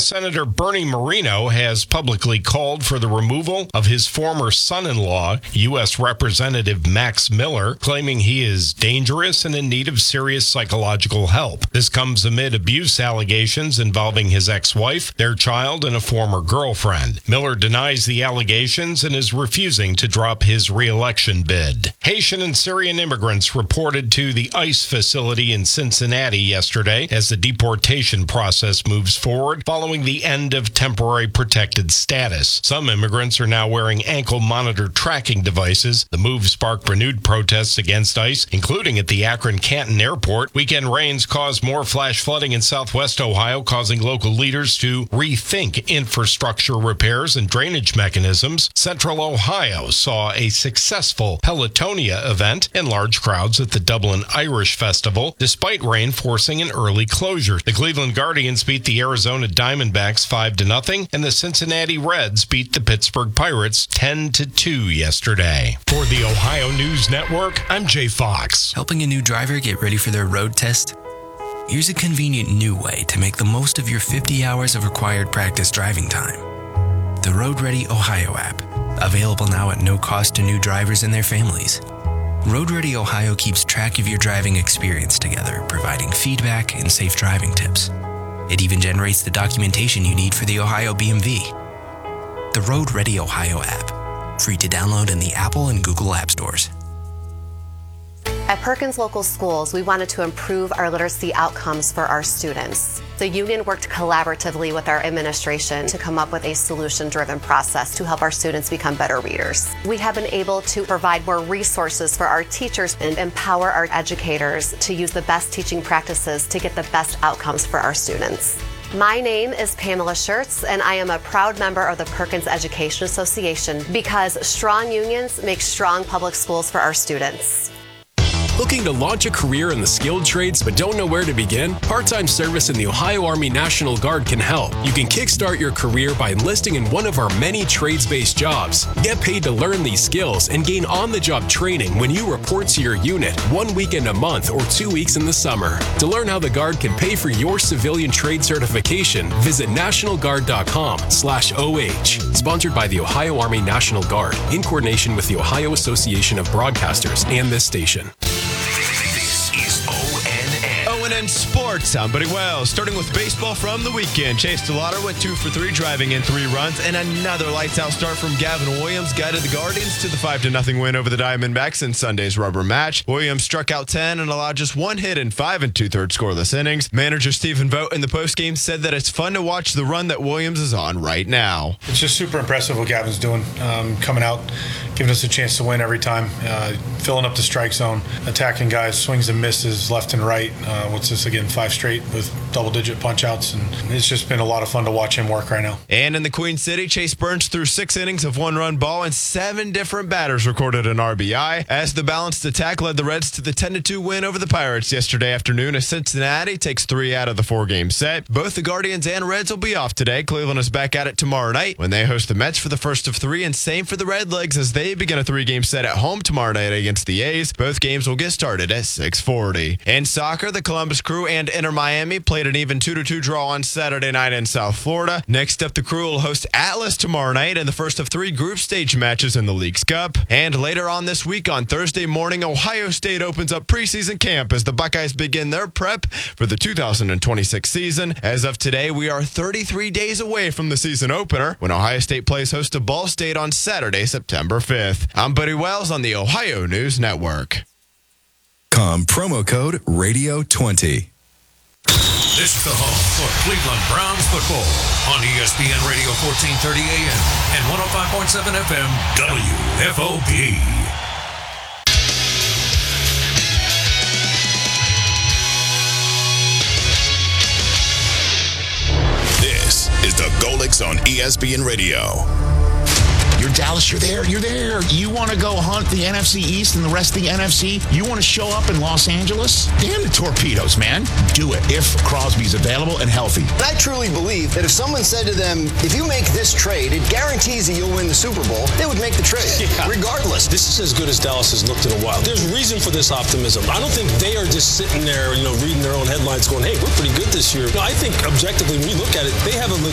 Senator Bernie Moreno has publicly called for the removal of his former son-in-law, U.S. Representative Max Miller, claiming he is dangerous and in need of serious psychological help. This comes amid abuse allegations involving his ex-wife, their child, and a former girlfriend. Miller denies the allegations and is refusing to drop his re-election bid. Haitian and Syrian immigrants reported to the ICE facility in Cincinnati yesterday as the deportation process moves forward following the end of temporary protected status. Some immigrants are now wearing ankle monitor tracking devices. The move sparked renewed protests against ICE, including at the Akron-Canton airport. Weekend rains caused more flash flooding in southwest Ohio, causing local leaders to rethink infrastructure repairs and drainage mechanisms. Central Ohio saw a successful Pelotonia event and large crowds at the Dublin Irish Festival, despite rain forcing an early closure. The Cleveland Guardians beat the Arizona Diamondbacks 5-0, and the Cincinnati Reds beat the Pittsburgh Pirates 10-2 yesterday. For the Ohio News Network, I'm Jay Fox. Helping a new driver get ready for their road test? Here's a convenient new way to make the most of your 50 hours of required practice driving time. The Road Ready Ohio app, available now at no cost to new drivers and their families. Road Ready Ohio keeps track of your driving experience together, providing feedback and safe driving tips. It even generates the documentation you need for the Ohio BMV. The Road Ready Ohio app, free to download in the Apple and Google App Stores. At Perkins Local Schools, we wanted to improve our literacy outcomes for our students. The union worked collaboratively with our administration to come up with a solution-driven process to help our students become better readers. We have been able to provide more resources for our teachers and empower our educators to use the best teaching practices to get the best outcomes for our students. My name is Pamela Schertz, and I am a proud member of the Perkins Education Association because strong unions make strong public schools for our students. Looking to launch a career in the skilled trades but don't know where to begin? Part-time service in the Ohio Army National Guard can help. You can kickstart your career by enlisting in one of our many trades-based jobs. Get paid to learn these skills and gain on-the-job training when you report to your unit 1 weekend a month or 2 weeks in the summer. To learn how the Guard can pay for your civilian trade certification, visit nationalguard.com/OH. Sponsored by the Ohio Army National Guard in coordination with the Ohio Association of Broadcasters and this station. ONN Sports. I'm Buddy Wells. Starting with baseball from the weekend. Chase DeLauder went 2 for 3, driving in 3 runs, and another lights-out start from Gavin Williams guided the Guardians to the 5-0 win over the Diamondbacks in Sunday's rubber match. Williams struck out 10 and allowed just 1 hit in 5 2/3 scoreless innings. Manager Stephen Vogt in the postgame said that it's fun to watch the run that Williams is on right now. It's just super impressive what Gavin's doing, coming out, giving us a chance to win every time, filling up the strike zone, attacking guys, swings and misses left and right. What's this again, 5 straight with double-digit punch-outs, and it's just been a lot of fun to watch him work right now. And in the Queen City, Chase Burns threw 6 innings of 1-run ball, and 7 different batters recorded an RBI as the balanced attack led the Reds to the 10-2 win over the Pirates yesterday afternoon as Cincinnati takes 3 out of the 4-game set. Both the Guardians and Reds will be off today. Cleveland is back at it tomorrow night when they host the Mets for the first of 3, and same for the Redlegs as they begin a 3-game set at home tomorrow night against the A's. Both games will get started at 6:40. In soccer, the Columbus Crew and Inter Miami played an even 2-2 draw on Saturday night in South Florida. Next up, the Crew will host Atlas tomorrow night in the first of 3 group stage matches in the League's Cup. And later on this week, on Thursday morning, Ohio State opens up preseason camp as the Buckeyes begin their prep for the 2026 season. As of today, we are 33 days away from the season opener when Ohio State plays host to Ball State on Saturday, September 5th. I'm Buddy Wells on the Ohio News Network. Promo code radio20. This is the home for Cleveland Browns football on ESPN Radio 1430 AM and 105.7 FM WFOP. This is the Golix on ESPN Radio. You're Dallas, you're there. You want to go hunt the NFC East and the rest of the NFC? You want to show up in Los Angeles? Damn the Torpedoes, man. Do it if Crosby's available and healthy. I truly believe that if someone said to them, if you make this trade, it guarantees that you'll win the Super Bowl, they would make the trade, regardless. This is as good as Dallas has looked in a while. There's reason for this optimism. I don't think they are just sitting there, reading their own headlines going, hey, we're pretty good this year. No, I think objectively, when you look at it, they have a